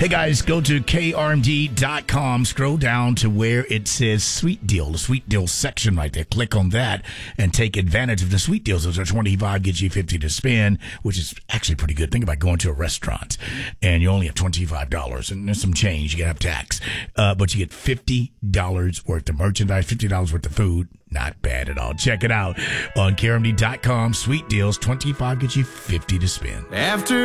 Hey guys, go to krmd.com, scroll down to where it says Sweet Deal, the Sweet Deal section right there. Click on that and take advantage of the Sweet Deals. Those are 25, get you 50 to spend, which is actually pretty good. Think about going to a restaurant and you only have $25 and there's some change. You got to have tax. But you get $50 worth of merchandise, $50 worth of food. Not bad at all. Check it out on krmd.com. Sweet Deals, 25 get you 50 to spend. After